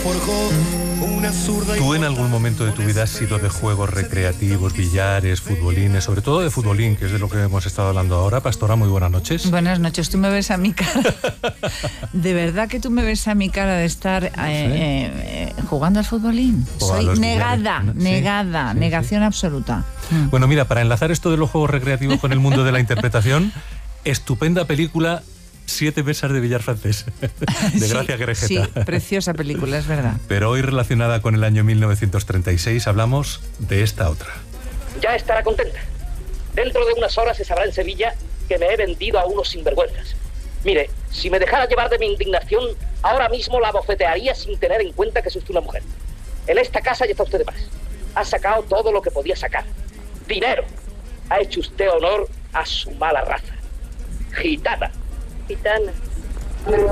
forjó una zurda. ¿Tú en algún momento de tu vida has sido de juegos recreativos, billares, futbolines, sobre todo de futbolín, que es de lo que hemos estado hablando ahora? Pastora, muy buenas noches. Buenas noches, tú me ves a mi cara. De verdad que tú me ves a mi cara de estar jugando al futbolín. Soy negada, negación absoluta. Bueno, mira, para enlazar esto de los juegos recreativos con el mundo de la interpretación, estupenda película, 7 mesas de billar francés, de Gracia Querejeta. Sí, preciosa película, es verdad. Pero hoy, relacionada con el año 1936, hablamos de esta otra. Ya estará contenta. Dentro de unas horas se sabrá en Sevilla que me he vendido a unos sinvergüenzas. Mire, si me dejara llevar de mi indignación, ahora mismo la bofetearía sin tener en cuenta que es usted una mujer. En esta casa ya está usted de más. Ha sacado todo lo que podía sacar. Dinero. Ha hecho usted honor a su mala raza. Gitana. Gitana.